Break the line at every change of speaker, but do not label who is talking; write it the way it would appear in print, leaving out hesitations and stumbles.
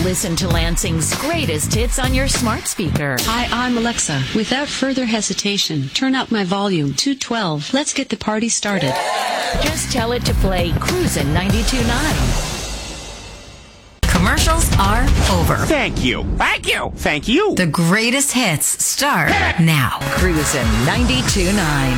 Listen to Lansing's greatest hits on your smart speaker.
Hi, I'm Alexa. Without further hesitation, turn up my volume to 12. Let's get the party started.
Just tell it to play Cruisin' 92.9. Commercials are over.
Thank you. Thank you. Thank you.
The greatest hits start now. Cruisin' 92.9.